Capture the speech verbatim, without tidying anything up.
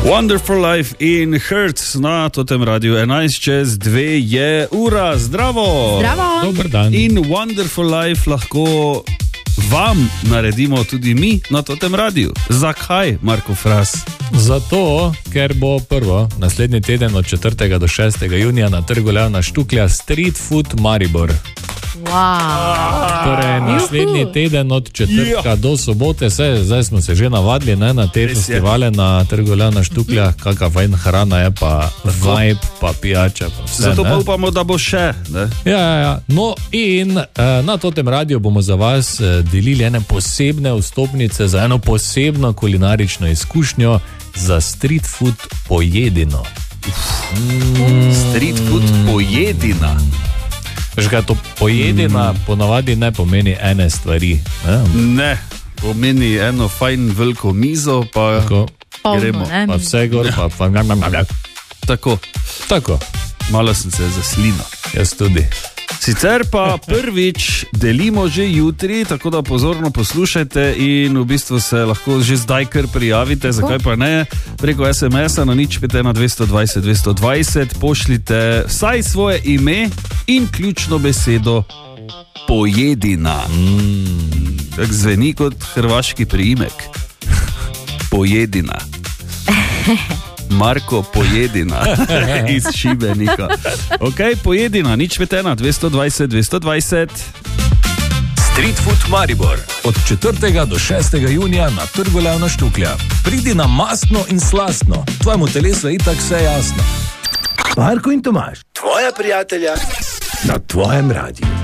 Wonderful Life in Hertz na totem radiju. enajst čez dve je ura. Zdravo! Zdravo! Dober dan. In Wonderful Life lahko vam naredimo tudi mi na totem radiju. Zakaj, Marko Fras? Zato, ker bo prvo naslednji teden od četrtega do šestega junija na trgu Leona Štuklja Street Food Maribor. Wow. Torej, naslednji Juhu. teden od četrtka do sobote, se, zdaj smo se že navadili ne, na te Res je. festivale na trgu Leona Štuklja, kakva fajn hrana je, pa vibe, pa pijača, pa vse. Zato ne. pa upamo, da bo še. Ne? Ja, ja, ja. No in uh, na totem radiju bomo za vas uh, delili ene posebne vstopnice za eno posebno kulinarično izkušnjo za street food pojedino. Mm. Street food pojedina. Veš kaj, to pojedina mm. ponavadi ne pomeni ene stvari. Ne? Ne, pomeni eno fajn veliko mizo, pa Tako, gremo. pa vse gor, pa, pa Tako, tako, malo sem se zaslinil. jaz tudi. Sicer pa prvič delimo že jutri, tako da pozorno poslušajte in v bistvu se lahko že zdaj kar prijavite, zakaj pa ne, preko es em es-a na nič pet ena dvesto dvajset dvesto dvajset pošljite vsaj svoje ime in ključno besedo pojedina. Mm. Tak zveni kot hrvaški priimek. Pojedina. Marko Pojedina iz Šibenika. Ok, Pojedina, nič pet ena dvesto dvajset dvesto dvajset. Street Food Maribor od četrtega do šestega junija na trgu Leona Štuklja. Pridi na mastno in slastno, tvojemu telesu je itak vse jasno. Marko in Tomaž, tvoja prijatelja na tvojem radiju.